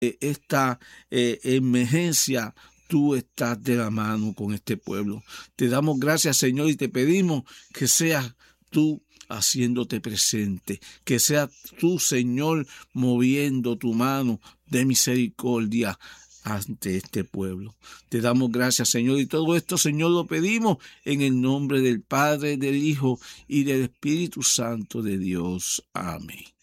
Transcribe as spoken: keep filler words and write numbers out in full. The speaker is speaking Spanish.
esta eh, emergencia, tú estás de la mano con este pueblo. Te damos gracias, Señor, y te pedimos que seas tú haciéndote presente, que seas tú, Señor, moviendo tu mano de misericordia ante este pueblo. Te damos gracias, Señor, y todo esto, Señor, lo pedimos en el nombre del Padre, del Hijo y del Espíritu Santo de Dios. Amén.